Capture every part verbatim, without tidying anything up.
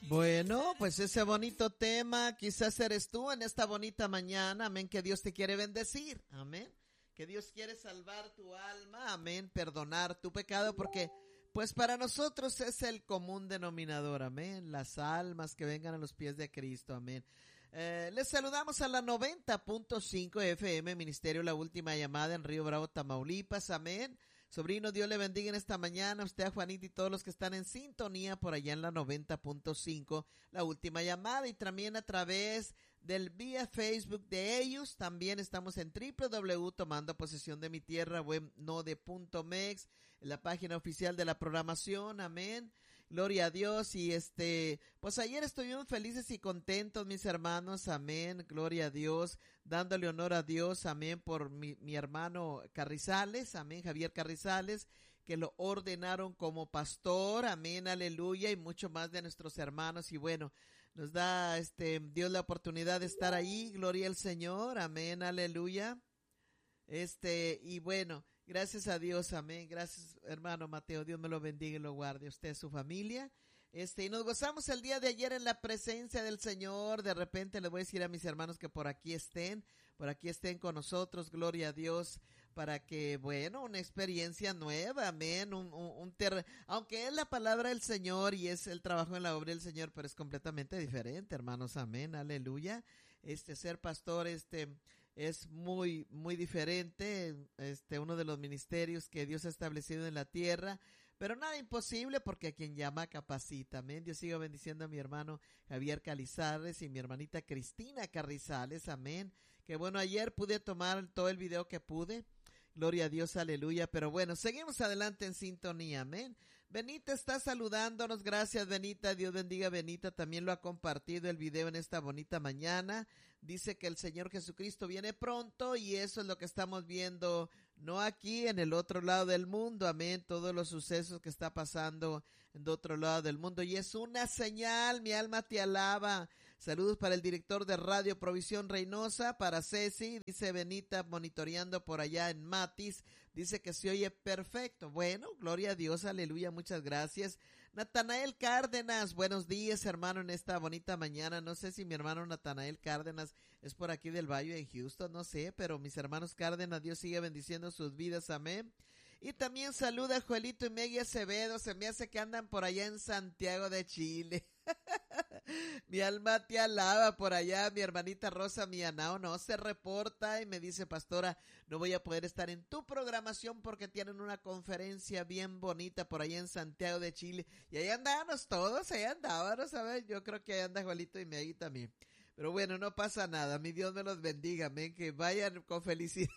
Bueno, pues ese bonito tema, quizás eres tú en esta bonita mañana, amén, que Dios te quiere bendecir, amén, que Dios quiere salvar tu alma, amén, perdonar tu pecado, porque pues para nosotros es el común denominador, amén, las almas que vengan a los pies de Cristo, amén. Eh, les saludamos a la noventa punto cinco F M, Ministerio La Última Llamada en Río Bravo, Tamaulipas, amén. Sobrino, Dios le bendiga en esta mañana, a usted, a Juanita y todos los que están en sintonía por allá en la noventa punto cinco, La Última Llamada, y también a través del vía Facebook de ellos. También estamos en doble u doble u doble u punto tomando posesión de mi tierra web node punto mex, en la página oficial de la programación, amén. Gloria a Dios. Y este, pues ayer estuvimos felices y contentos, mis hermanos, amén, gloria a Dios, dándole honor a Dios, amén, por mi, mi hermano Carrizales, amén, Javier Carrizales, que lo ordenaron como pastor, amén, aleluya, y mucho más de nuestros hermanos. Y bueno, nos da este Dios la oportunidad de estar ahí, gloria al Señor, amén, aleluya. Este, y bueno, gracias a Dios, amén, gracias hermano Mateo, Dios me lo bendiga y lo guarde, usted, su familia. Este, y nos gozamos el día de ayer en la presencia del Señor. De repente les voy a decir a mis hermanos que por aquí estén, por aquí estén con nosotros, gloria a Dios, para que, bueno, una experiencia nueva, amén, un, un, un ter... aunque es la palabra del Señor y es el trabajo en la obra del Señor, pero es completamente diferente, hermanos, amén, aleluya. Este, ser pastor, este, es muy, muy diferente, este, uno de los ministerios que Dios ha establecido en la tierra, pero nada imposible porque a quien llama capacita, amén. Dios siga bendiciendo a mi hermano Javier Carrizales y mi hermanita Cristina Carrizales, amén. Que bueno, ayer pude tomar todo el video que pude, gloria a Dios, aleluya. Pero bueno, seguimos adelante en sintonía, amén. Benita está saludándonos, gracias Benita, Dios bendiga a Benita, también lo ha compartido el video en esta bonita mañana. Dice que el Señor Jesucristo viene pronto y eso es lo que estamos viendo, no aquí, en el otro lado del mundo, amén, todos los sucesos que está pasando en otro lado del mundo, y es una señal, mi alma te alaba. Saludos para el director de Radio Provisión Reynosa, para Ceci, dice Benita, monitoreando por allá en Matis, dice que se oye perfecto. Bueno, gloria a Dios, aleluya, muchas gracias. Natanael Cárdenas, buenos días hermano en esta bonita mañana. No sé si mi hermano Natanael Cárdenas es por aquí del Valle en Houston, no sé, pero mis hermanos Cárdenas, Dios sigue bendiciendo sus vidas, amén. Y también saluda a Joelito y Megui Acevedo, se me hace que andan por allá en Santiago de Chile. Mi alma te alaba por allá, mi hermanita Rosa Mianao no se reporta y me dice, pastora, no voy a poder estar en tu programación porque tienen una conferencia bien bonita por allá en Santiago de Chile. Y ahí andábamos todos, ahí andábamos, ¿sabes? Yo creo que ahí anda Joelito y Megui también. Pero bueno, no pasa nada, mi Dios me los bendiga, amén, que vayan con felicidad.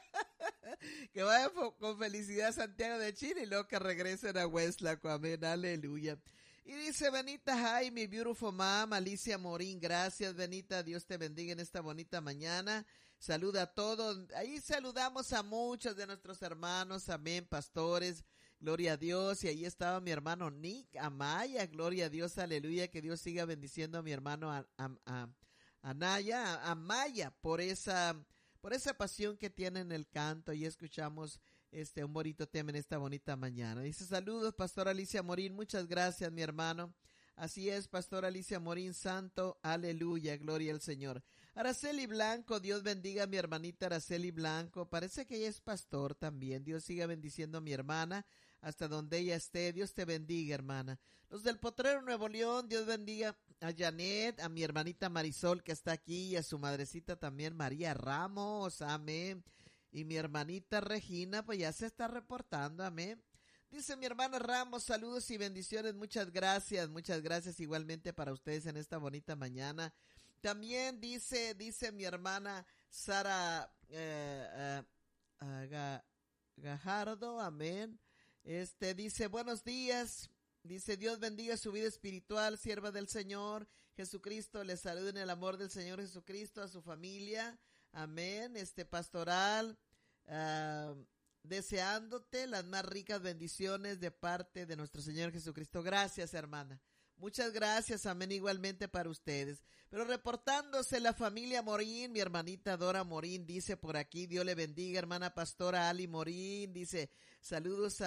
Que vayan con felicidad a Santiago de Chile y luego que regresen a Hueslaco, amén, aleluya. Y dice Benita, hi, mi beautiful mom, Alicia Morín, gracias Benita, Dios te bendiga en esta bonita mañana. Saluda a todos, ahí saludamos a muchos de nuestros hermanos, amén, pastores, gloria a Dios. Y ahí estaba mi hermano Nick Amaya, gloria a Dios, aleluya, que Dios siga bendiciendo a mi hermano a, a, a, Anaya, a Amaya, por esa... por esa pasión que tiene en el canto, y escuchamos este un bonito tema en esta bonita mañana. Dice, saludos, Pastor Alicia Morín, muchas gracias, mi hermano. Así es, Pastor Alicia Morín, santo, aleluya, gloria al Señor. Araceli Blanco, Dios bendiga a mi hermanita Araceli Blanco, parece que ella es pastor también. Dios siga bendiciendo a mi hermana hasta donde ella esté. Dios te bendiga, hermana. Los del Potrero Nuevo León, Dios bendiga a Janet, a mi hermanita Marisol que está aquí, y a su madrecita también María Ramos, amén. Y mi hermanita Regina, pues ya se está reportando, amén. Dice mi hermana Ramos, saludos y bendiciones, muchas gracias, muchas gracias igualmente para ustedes en esta bonita mañana. También dice, dice mi hermana Sara eh, uh, uh, Gajardo, amén. Este dice, buenos días, dice, Dios bendiga su vida espiritual, sierva del Señor Jesucristo, les saluda en el amor del Señor Jesucristo, a su familia, amén. Este pastoral, uh, deseándote las más ricas bendiciones de parte de nuestro Señor Jesucristo. Gracias, hermana. Muchas gracias, amén, igualmente para ustedes. Pero reportándose la familia Morín, mi hermanita Dora Morín, dice por aquí, Dios le bendiga, hermana pastora Ali Morín, dice, saludos a,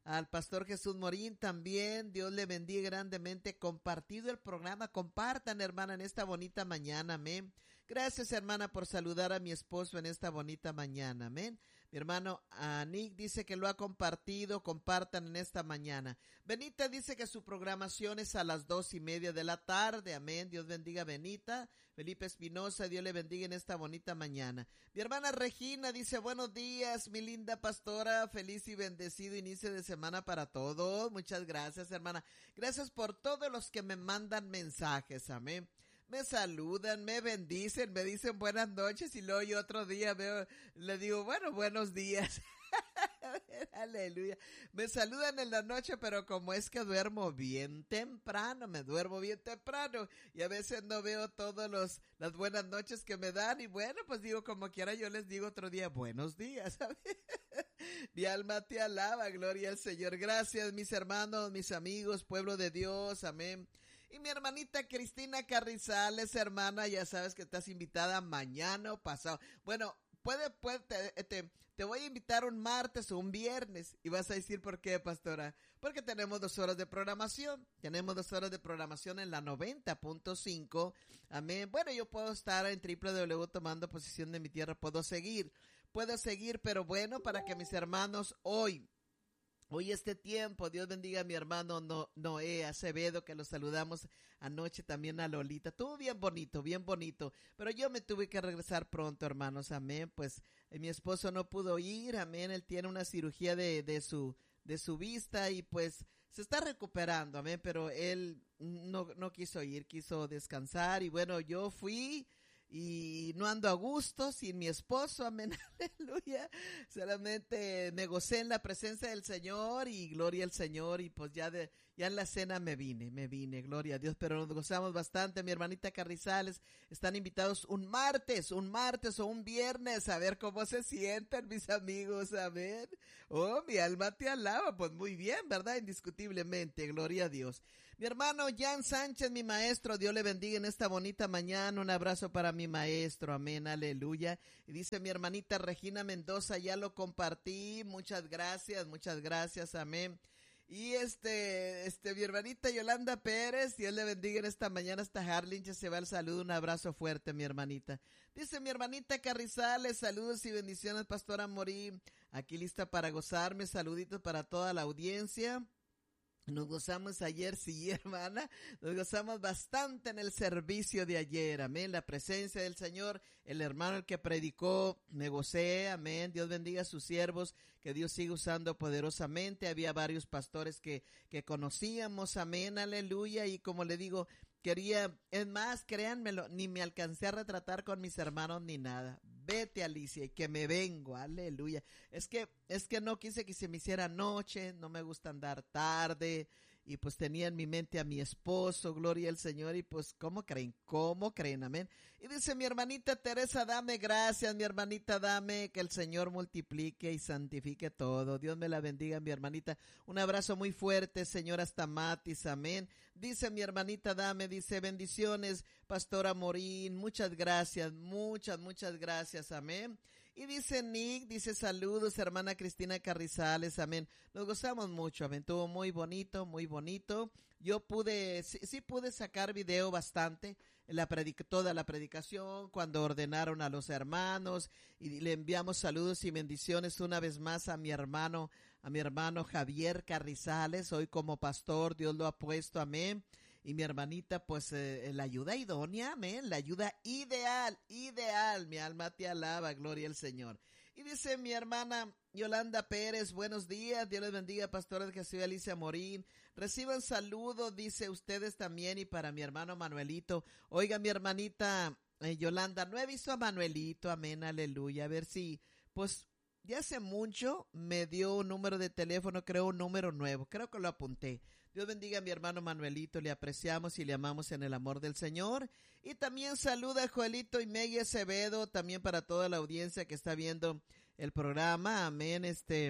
al pastor Jesús Morín también, Dios le bendiga grandemente, compartido el programa, compartan hermana en esta bonita mañana, amén. Gracias hermana por saludar a mi esposo en esta bonita mañana, amén. Mi hermano Nick dice que lo ha compartido, compartan en esta mañana. Benita dice que su programación es a las dos y media de la tarde, amén. Dios bendiga a Benita. Felipe Espinosa, Dios le bendiga en esta bonita mañana. Mi hermana Regina dice, buenos días, mi linda pastora, feliz y bendecido inicio de semana para todos. Muchas gracias, hermana. Gracias por todos los que me mandan mensajes, amén. Me saludan, me bendicen, me dicen buenas noches y luego yo otro día veo, le digo, bueno, buenos días. Aleluya. Me saludan en la noche, pero como es que duermo bien temprano, me duermo bien temprano y a veces no veo todas los las buenas noches que me dan y bueno, pues digo como quiera yo les digo otro día, buenos días. Mi alma te alaba, gloria al Señor. Gracias mis hermanos, mis amigos, pueblo de Dios, amén. Y mi hermanita Cristina Carrizales, hermana, ya sabes que estás invitada mañana o pasado. Bueno, puede, puede, te, te, te voy a invitar un martes o un viernes. Y vas a decir, ¿por qué, pastora? Porque tenemos dos horas de programación. Tenemos dos horas de programación en la noventa punto cinco. Amén. Bueno, yo puedo estar en doble u doble u doble u punto tomando posesión de mi tierra. Puedo seguir. Puedo seguir, pero bueno, para que mis hermanos hoy... Hoy este tiempo, Dios bendiga a mi hermano no, Noé Acevedo, que lo saludamos anoche también a Lolita. Estuvo bien bonito, bien bonito, pero yo me tuve que regresar pronto, hermanos, amén. Pues eh, mi esposo no pudo ir, amén. Él tiene una cirugía de, de su de su vista y pues se está recuperando, amén. Pero él no, no quiso ir, quiso descansar y bueno, yo fui. Y no ando a gusto sin mi esposo, amén, aleluya, solamente me gocé en la presencia del Señor y gloria al Señor y pues ya de ya en la cena me vine, me vine, gloria a Dios, pero nos gozamos bastante. Mi hermanita Carrizales, están invitados un martes, un martes o un viernes a ver cómo se sienten mis amigos, amén. Oh, mi alma te alaba, pues muy bien, ¿verdad? Indiscutiblemente, gloria a Dios. Mi hermano Jan Sánchez, mi maestro, Dios le bendiga en esta bonita mañana. Un abrazo para mi maestro, amén, aleluya. Y dice mi hermanita Regina Mendoza, ya lo compartí, muchas gracias, muchas gracias, amén. Y este, este, mi hermanita Yolanda Pérez, Dios le bendiga en esta mañana hasta Harlingen, se va el saludo, un abrazo fuerte, mi hermanita. Dice mi hermanita Carrizales, saludos y bendiciones, pastora Morín, aquí lista para gozarme, saluditos para toda la audiencia. Nos gozamos ayer, sí, hermana, nos gozamos bastante en el servicio de ayer, amén, la presencia del Señor, el hermano el que predicó, me gocé, amén, Dios bendiga a sus siervos, que Dios siga usando poderosamente, había varios pastores que, que conocíamos, amén, aleluya, y como le digo, quería, es más, créanmelo, ni me alcancé a retratar con mis hermanos ni nada. Vete, Alicia, y que me vengo, aleluya. Es que, es que no quise que se me hiciera noche, no me gusta andar tarde, y pues tenía en mi mente a mi esposo, gloria al Señor, y pues, ¿cómo creen? ¿Cómo creen? Amén. Y dice mi hermanita Teresa, dame gracias, mi hermanita, dame, que el Señor multiplique y santifique todo. Dios me la bendiga, mi hermanita. Un abrazo muy fuerte, Señor, hasta Matis, amén. Dice mi hermanita, dame, dice, bendiciones, pastora Morín, muchas gracias, muchas, muchas gracias, amén. Y dice Nick, dice saludos, hermana Cristina Carrizales, amén. Nos gozamos mucho, amén. Estuvo muy bonito, muy bonito. Yo pude, sí, sí pude sacar video bastante, la predic- toda la predicación, cuando ordenaron a los hermanos, y le enviamos saludos y bendiciones una vez más a mi hermano, a mi hermano Javier Carrizales, hoy como pastor, Dios lo ha puesto, amén. Y mi hermanita, pues, eh, la ayuda idónea, amén, la ayuda ideal, ideal, mi alma te alaba, gloria al Señor. Y dice mi hermana Yolanda Pérez, buenos días, Dios les bendiga, pastora de Jesús Alicia Morín, reciban saludos, dice ustedes también, y para mi hermano Manuelito. Oiga, mi hermanita eh, Yolanda, no he visto a Manuelito, amén, aleluya, a ver si, pues, ya hace mucho me dio un número de teléfono, creo un número nuevo, creo que lo apunté. Dios bendiga a mi hermano Manuelito, le apreciamos y le amamos en el amor del Señor. Y también saluda a Joelito y Meggy Acevedo, también para toda la audiencia que está viendo el programa, amén, este,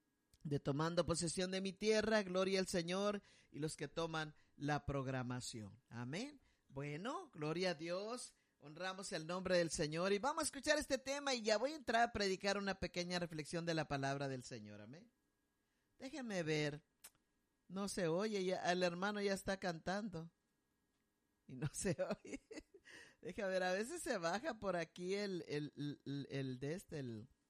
de Tomando Posesión de mi Tierra, gloria al Señor, y los que toman la programación, amén. Bueno, gloria a Dios, honramos el nombre del Señor y vamos a escuchar este tema y ya voy a entrar a predicar una pequeña reflexión de la palabra del Señor, amén. Déjeme ver. No se oye, ya, el hermano ya está cantando. Y no se oye. Deja ver, a veces se baja por aquí el, el, el, el de este, el,